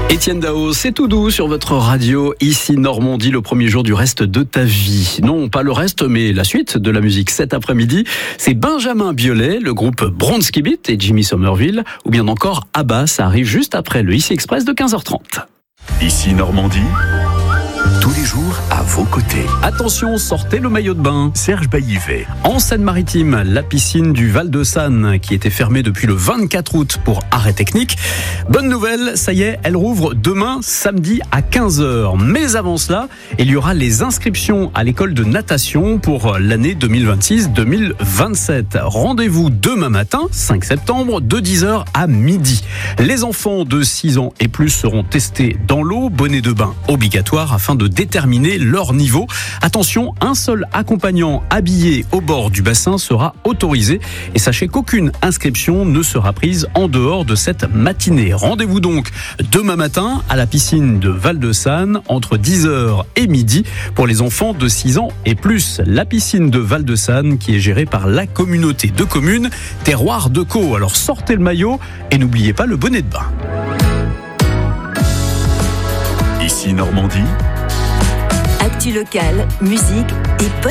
Étienne Dao, c'est tout doux sur votre radio, ici Normandie, le premier jour du reste de ta vie. Non, pas le reste, mais la suite de la musique cet après-midi. C'est Benjamin Biolay, le groupe Bronski Beat et Jimmy Somerville, ou bien encore ABBA, ça arrive juste après le Ici Express de 15h30. Ici Normandie, tous les jours à vos côtés. Attention, sortez le maillot de bain. Serge Baillivet. En Seine-Maritime, la piscine du Val-de-Sanne, qui était fermée depuis le 24 août pour arrêt technique. Bonne nouvelle, ça y est, elle rouvre demain, samedi à 15h. Mais avant cela, il y aura les inscriptions à l'école de natation pour l'année 2026-2027. Rendez-vous demain matin, 5 septembre, de 10h à midi. Les enfants de 6 ans et plus seront testés dans l'eau, bonnet de bain obligatoire afin de déterminer leur niveau. Attention, un seul accompagnant habillé au bord du bassin sera autorisé et sachez qu'aucune inscription ne sera prise en dehors de cette matinée. Rendez-vous donc demain matin à la piscine de Val-de-Sanne entre 10h et midi pour les enfants de 6 ans et plus. La piscine de Val-de-Sanne qui est gérée par la communauté de communes Terroir de Caux. Alors sortez le maillot et n'oubliez pas le bonnet de bain. Ici Normandie. Actu locale, musique et